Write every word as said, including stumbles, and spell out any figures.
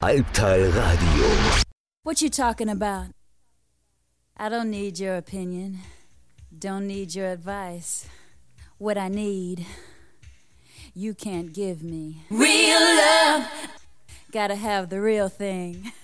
Albtal Radio. What you talking about? I don't need your opinion. Don't need your advice. What I need, you can't give me. Real love. Gotta have the real thing.